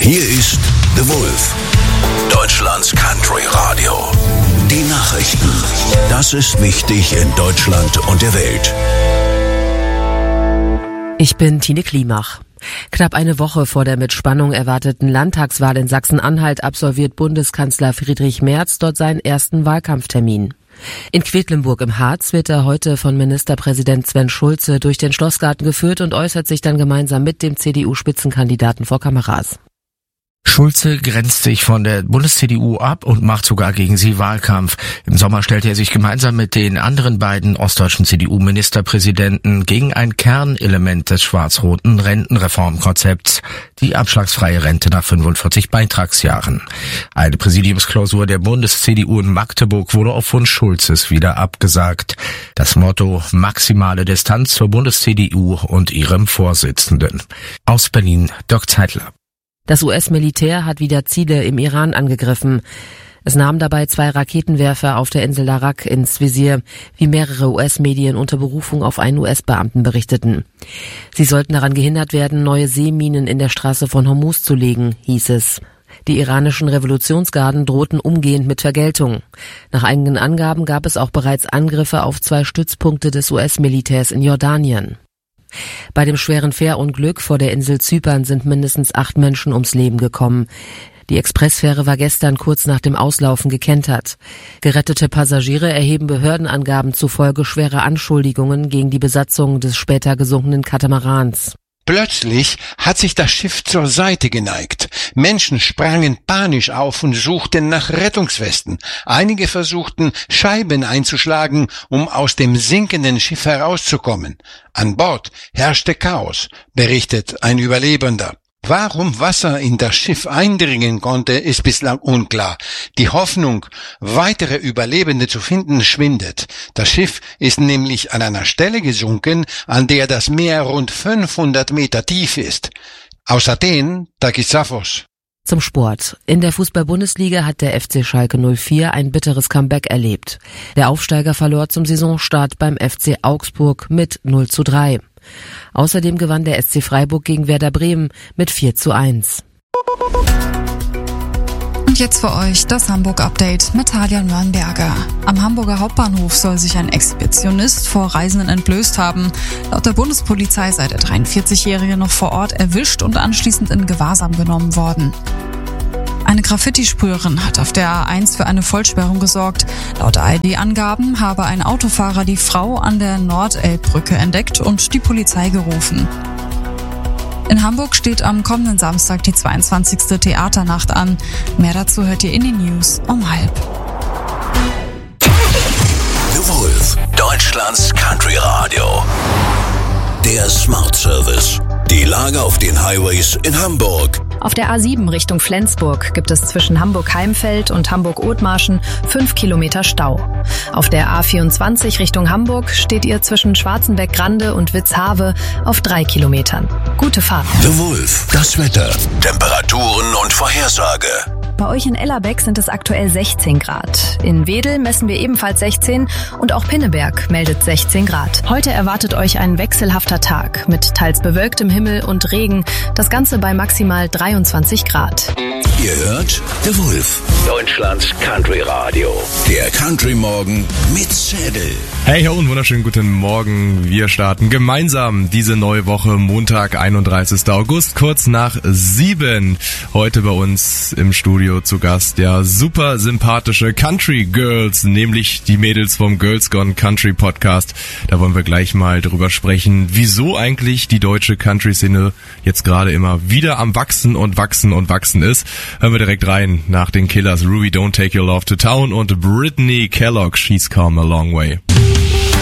Hier ist The Wolf, Deutschlands Country Radio. Die Nachrichten. Das ist wichtig in Deutschland und der Welt. Ich bin Tine Klimach. Knapp eine Woche vor der mit Spannung erwarteten Landtagswahl in Sachsen-Anhalt absolviert Bundeskanzler Friedrich Merz dort seinen ersten Wahlkampftermin. In Quedlinburg im Harz wird er heute von Ministerpräsident Sven Schulze durch den Schlossgarten geführt und äußert sich dann gemeinsam mit dem CDU-Spitzenkandidaten vor Kameras. Schulze grenzt sich von der Bundes-CDU ab und macht sogar gegen sie Wahlkampf. Im Sommer stellte er sich gemeinsam mit den anderen beiden ostdeutschen CDU-Ministerpräsidenten gegen ein Kernelement des schwarz-roten Rentenreformkonzepts, die abschlagsfreie Rente nach 45 Beitragsjahren. Eine Präsidiumsklausur der Bundes-CDU in Magdeburg wurde auf Wunsch Schulzes wieder abgesagt. Das Motto: maximale Distanz zur Bundes-CDU und ihrem Vorsitzenden. Aus Berlin, Dirk Zeitler. Das US-Militär hat wieder Ziele im Iran angegriffen. Es nahm dabei 2 Raketenwerfer auf der Insel Arak ins Visier, wie mehrere US-Medien unter Berufung auf einen US-Beamten berichteten. Sie sollten daran gehindert werden, neue Seeminen in der Straße von Hormuz zu legen, hieß es. Die iranischen Revolutionsgarden drohten umgehend mit Vergeltung. Nach eigenen Angaben gab es auch bereits Angriffe auf 2 Stützpunkte des US-Militärs in Jordanien. Bei dem schweren Fährunglück vor der Insel Zypern sind mindestens 8 Menschen ums Leben gekommen. Die Expressfähre war gestern kurz nach dem Auslaufen gekentert. Gerettete Passagiere erheben Behördenangaben zufolge schwere Anschuldigungen gegen die Besatzung des später gesunkenen Katamarans. Plötzlich hat sich das Schiff zur Seite geneigt. Menschen sprangen panisch auf und suchten nach Rettungswesten. Einige versuchten, Scheiben einzuschlagen, um aus dem sinkenden Schiff herauszukommen. An Bord herrschte Chaos, berichtet ein Überlebender. Warum Wasser in das Schiff eindringen konnte, ist bislang unklar. Die Hoffnung, weitere Überlebende zu finden, schwindet. Das Schiff ist nämlich an einer Stelle gesunken, an der das Meer rund 500 Meter tief ist. Aus Athen, Takis Safos. Zum Sport. In der Fußball-Bundesliga hat der FC Schalke 04 ein bitteres Comeback erlebt. Der Aufsteiger verlor zum Saisonstart beim FC Augsburg mit 0:3. Außerdem gewann der SC Freiburg gegen Werder Bremen mit 4:1. Und jetzt für euch das Hamburg-Update mit Talia Nürnberger. Am Hamburger Hauptbahnhof soll sich ein Exhibitionist vor Reisenden entblößt haben. Laut der Bundespolizei sei der 43-Jährige noch vor Ort erwischt und anschließend in Gewahrsam genommen worden. Eine Graffiti-Sprüherin hat auf der A1 für eine Vollsperrung gesorgt. Laut ARD-Angaben habe ein Autofahrer die Frau an der Nordelbbrücke entdeckt und die Polizei gerufen. In Hamburg steht am kommenden Samstag die 22. Theaternacht an. Mehr dazu hört ihr in den News um 12:30. The Wolf, Deutschlands Country Radio. Der Smart Service. Die Lage auf den Highways in Hamburg. Auf der A7 Richtung Flensburg gibt es zwischen Hamburg-Heimfeld und Hamburg-Othmarschen 5 Kilometer Stau. Auf der A24 Richtung Hamburg steht ihr zwischen Schwarzenbeck-Grande und Witzhave auf 3 Kilometern. Gute Fahrt. The Wolf, das Wetter, Temperaturen und Vorhersage. Bei euch in Ellerbeck sind es aktuell 16 Grad. In Wedel messen wir ebenfalls 16 und auch Pinneberg meldet 16 Grad. Heute erwartet euch ein wechselhafter Tag mit teils bewölktem Himmel und Regen. Das Ganze bei maximal 23 Grad. Ihr hört The Wolf, Deutschlands Country Radio. Der Country Morgen mit Zedel. Hey ho und wunderschönen guten Morgen. Wir starten gemeinsam diese neue Woche, Montag, 31. August, kurz nach 7. Heute bei uns im Studio zu Gast, ja, super sympathische Country Girls, nämlich die Mädels vom Girls Gone Country Podcast. Da wollen wir gleich mal drüber sprechen, wieso eigentlich die deutsche Country-Szene jetzt gerade immer wieder am Wachsen und Wachsen und Wachsen ist. Hören wir direkt rein nach den Killers Ruby Don't Take Your Love to Town und Brittany Kellogg, She's Come a Long Way.